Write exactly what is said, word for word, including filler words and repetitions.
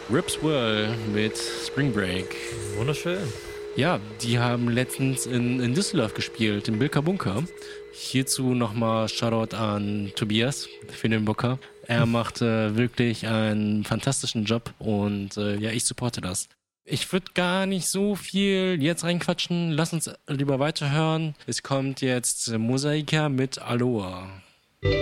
Rip Swirl mit Spring Break. Wunderschön. Ja, die haben letztens in, in Düsseldorf gespielt, im Bilker Bunker. Hierzu nochmal Shoutout an Tobias für den Booker. Er macht äh, wirklich einen fantastischen Job und äh, ja, ich supporte das. Ich würde gar nicht so viel jetzt reinquatschen. Lass uns lieber weiterhören. Es kommt jetzt Mosaika mit Aloha.